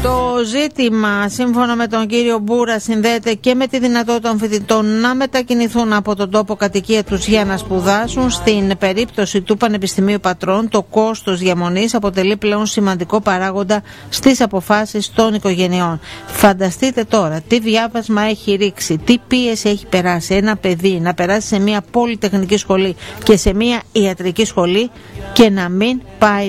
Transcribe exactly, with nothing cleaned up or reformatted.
Το ζήτημα, σύμφωνα με τον κύριο Μπούρα, συνδέεται και με τη δυνατότητα των φοιτητών να μετακινηθούν από τον τόπο κατοικία τους για να σπουδάσουν. Στην περίπτωση του Πανεπιστημίου Πατρών, το κόστος διαμονής αποτελεί πλέον σημαντικό παράγοντα στις αποφάσεις των οικογενειών. Φανταστείτε τώρα τι διάβασμα έχει ρίξει, τι πίεση έχει περάσει ένα παιδί να περάσει σε μια πολυτεχνική σχολή και σε μια ιατρική σχολή και να μην πάει